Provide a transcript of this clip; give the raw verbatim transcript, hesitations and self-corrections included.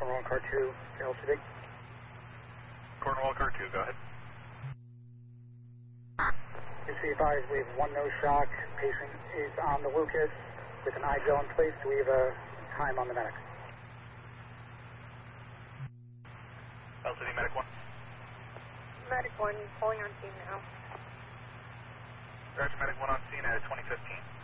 Cornwall Car two, L C D. Cornwall Car two, go ahead. Please be advised we have one no shock. Patient is on the Lucas with an I gel in place. Do we have a time on the medic? L C D Medic one. Medic one, calling on scene now. Roger, Medic one on scene at twenty fifteen.